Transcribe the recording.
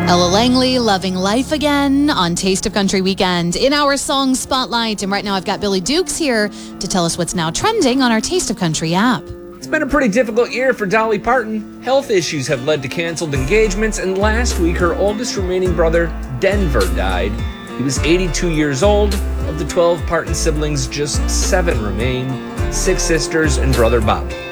Ella Langley, Loving Life Again on Taste of Country Weekend in our song spotlight. And right now I've got Billy Dukes here to tell us what's now trending on our Taste of Country app. It's been a pretty difficult year for Dolly Parton. Health issues have led to canceled engagements, and last week her oldest remaining brother, Denver, died. He was 82 years old. Of the 12 Parton siblings, just 7 remain, 6 sisters and brother Bobby.